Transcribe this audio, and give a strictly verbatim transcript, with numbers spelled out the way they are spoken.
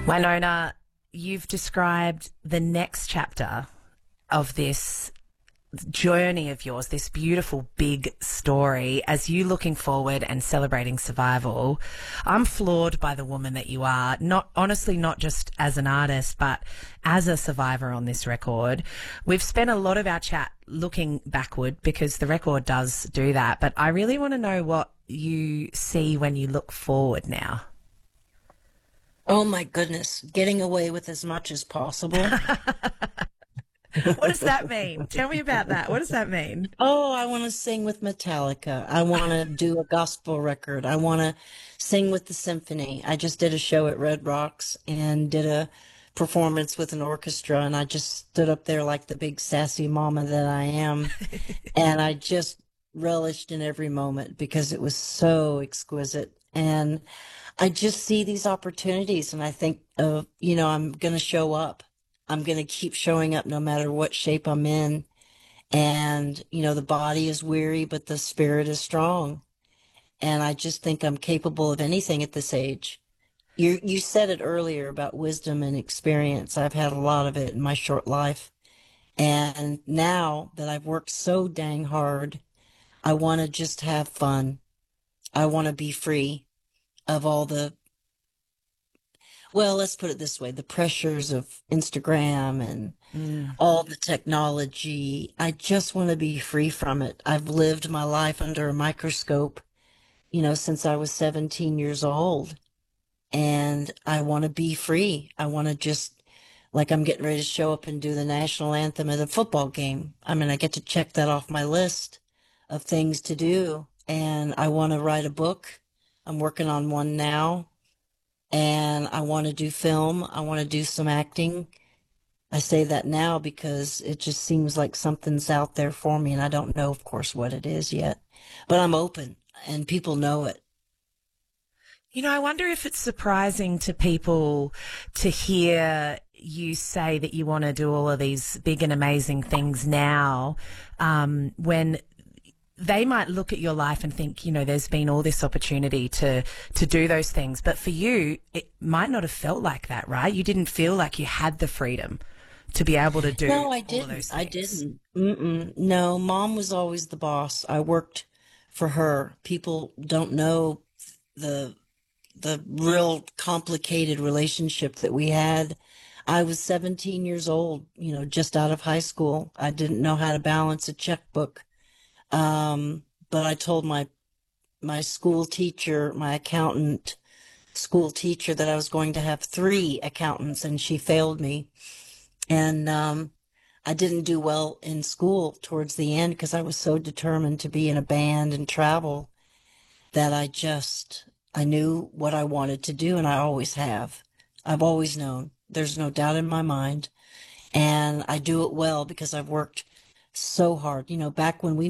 Winona, you've described the next chapter of this journey of yours, this beautiful big story, as you looking forward and celebrating survival. I'm floored by the woman that you are, not honestly, not just as an artist, but as a survivor on this record. We've spent a lot of our chat looking backward because the record does do that, but I really want to know what you see when you look forward now. Oh my goodness, getting away with as much as possible. What does that mean? Tell me about that. What does that mean? Oh, I want to sing with Metallica. I want to do a gospel record. I want to sing with the symphony. I just did a show at Red Rocks and did a performance with an orchestra, and I just stood up there like the big sassy mama that I am. And I just relished in every moment because it was so exquisite. And I just see these opportunities, and I think, uh, you know, I'm going to show up. I'm going to keep showing up no matter what shape I'm in. And, you know, the body is weary, but the spirit is strong. And I just think I'm capable of anything at this age. You, you said it earlier about wisdom and experience. I've had a lot of it in my short life. And now that I've worked so dang hard, I want to just have fun. I want to be free of all the, well, let's put it this way, the pressures of Instagram and Mm. all the technology. I just want to be free from it. I've lived my life under a microscope, you know, since I was seventeen years old. And I want to be free. I want to just, like I'm getting ready to show up and do the national anthem at a football game. I mean, I get to check that off my list of things to do. And I want to write a book. I'm working on one now. And I want to do film. I want to do some acting. I say that now because it just seems like something's out there for me, and I don't know, of course, what it is yet. But I'm open, and people know it. You know, I wonder if it's surprising to people to hear you say that you want to do all of these big and amazing things now, um, when they might look at your life and think, you know, there's been all this opportunity to, to do those things. But for you, it might not have felt like that, right? You didn't feel like you had the freedom to be able to do No, I all of didn't. those I things. didn't. Mm-mm. No, Mom was always the boss. I worked for her. People don't know the the real complicated relationship that we had. I was seventeen years old, you know, just out of high school. I didn't know how to balance a checkbook. Um, but I told my my school teacher, my accountant school teacher, that I was going to have three accountants, and she failed me. And um, I didn't do well in school towards the end because I was so determined to be in a band and travel that I just, I knew what I wanted to do, and I always have. I've always known. There's no doubt in my mind. And I do it well because I've worked so hard. You know, back when we